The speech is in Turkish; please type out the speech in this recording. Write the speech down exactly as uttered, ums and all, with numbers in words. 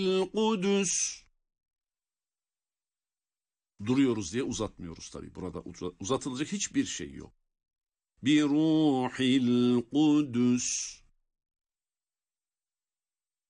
Kudüs. Duruyoruz diye uzatmıyoruz tabii. Burada uzatılacak hiçbir şey yok. Bir ruhil kudüs.